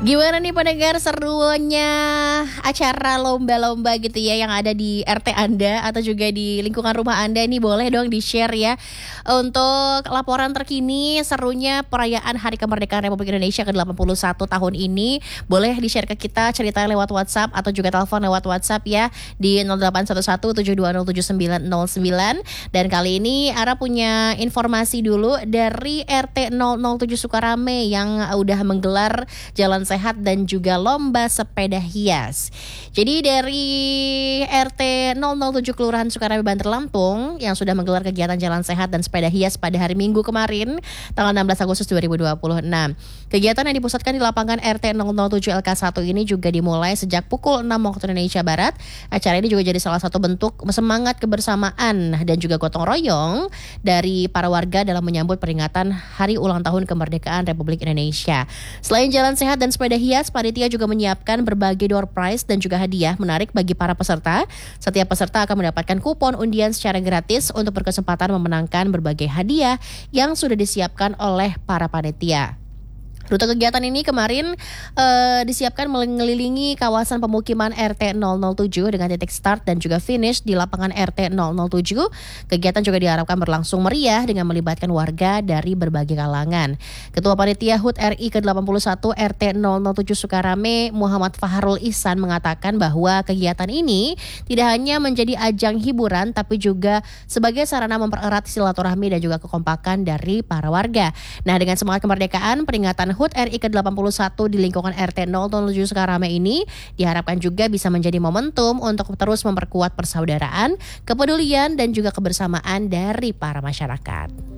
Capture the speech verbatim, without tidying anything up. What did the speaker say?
Gimana nih pendengar serunya acara lomba-lomba gitu ya yang ada di R T Anda atau juga di lingkungan rumah Anda nih, boleh dong di-share ya. Untuk laporan terkini serunya perayaan Hari Kemerdekaan Republik Indonesia ke delapan puluh satu tahun ini, boleh di-share ke kita ceritanya lewat WhatsApp atau juga telepon lewat WhatsApp ya di nol delapan satu satu tujuh dua nol tujuh sembilan nol sembilan. Dan kali ini Ara punya informasi dulu dari R T nol nol tujuh Sukarame yang udah menggelar jalan sehat dan juga lomba sepeda hias. Jadi dari R T nol nol tujuh Kelurahan Sukarame, Banter Lampung yang sudah menggelar kegiatan jalan sehat dan sepeda hias pada hari Minggu kemarin tanggal enam belas Agustus dua ribu dua puluh enam. Kegiatan yang dipusatkan di lapangan R T nol nol tujuh L K satu ini juga dimulai sejak pukul enam waktu Indonesia Barat. Acara ini juga jadi salah satu bentuk semangat kebersamaan dan juga gotong royong dari para warga dalam menyambut peringatan Hari Ulang Tahun Kemerdekaan Republik Indonesia. Selain jalan sehat dan sepeda hias, panitia juga menyiapkan berbagai door prize dan juga hadiah menarik bagi para peserta. Setiap peserta akan mendapatkan kupon undian secara gratis untuk berkesempatan memenangkan berbagai hadiah yang sudah disiapkan oleh para panitia. Rute kegiatan ini kemarin uh, disiapkan mengelilingi kawasan pemukiman R T nol nol tujuh dengan titik start dan juga finish di lapangan R T nol nol tujuh. Kegiatan juga diharapkan berlangsung meriah dengan melibatkan warga dari berbagai kalangan. Ketua Panitia H U T R I ke delapan puluh satu R T nol nol tujuh Sukarame, Muhammad Fahrul Ihsan mengatakan bahwa kegiatan ini tidak hanya menjadi ajang hiburan tapi juga sebagai sarana mempererat silaturahmi dan juga kekompakan dari para warga. Nah, dengan semangat kemerdekaan, peringatan H U T R I ke delapan puluh satu di lingkungan R T nol nol tujuh Sukarame ini diharapkan juga bisa menjadi momentum untuk terus memperkuat persaudaraan, kepedulian dan juga kebersamaan dari para masyarakat.